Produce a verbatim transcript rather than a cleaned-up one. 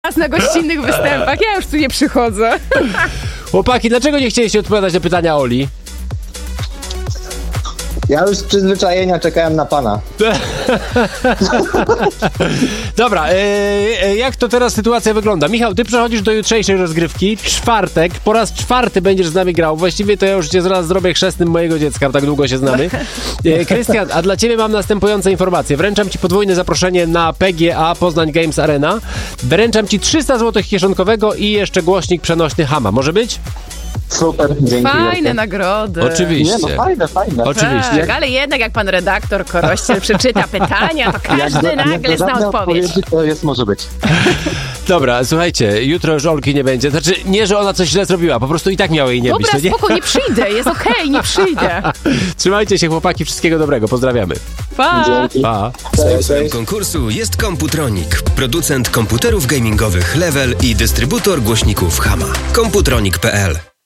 raz na gościnnych występach, ja już tu nie przychodzę. Chłopaki, dlaczego nie chcieliście odpowiadać na pytania Oli? Ja już z przyzwyczajenia czekałem na pana. Dobra, e, e, jak to teraz sytuacja wygląda? Michał, ty przechodzisz do jutrzejszej rozgrywki. Czwartek, po raz czwarty będziesz z nami grał. Właściwie to ja już cię zaraz zrobię chrzestnym mojego dziecka, tak długo się znamy. E, Krystian, a dla ciebie mam następujące informacje. Wręczam ci podwójne zaproszenie na P G A Poznań Games Arena. Wręczam ci trzysta złotych kieszonkowego i jeszcze głośnik przenośny Hama. Może być? Super, dzięki. Fajne wielkie. nagrody. Oczywiście. Nie, no fajne, fajne. Oczywiście. Tak, ale jednak jak pan redaktor Korościel przeczyta pytania, to każdy Jak do- nagle jak do zna żadnej odpowiedź. odpowiedzi, to jest, może być. Dobra, słuchajcie, jutro już Olki nie będzie. Znaczy, nie, że ona coś źle zrobiła, po prostu i tak miało jej nie Dobra, być. To nie? spoko, nie przyjdę, jest okej, nie przyjdę. Trzymajcie się, chłopaki, wszystkiego dobrego. Pozdrawiamy. Pa! Dzięki. Pa. Cześć, Sponsorem cześć. konkursu jest Komputronik, producent komputerów gamingowych Level i dystrybutor głośników Hama. komputronik kropka p l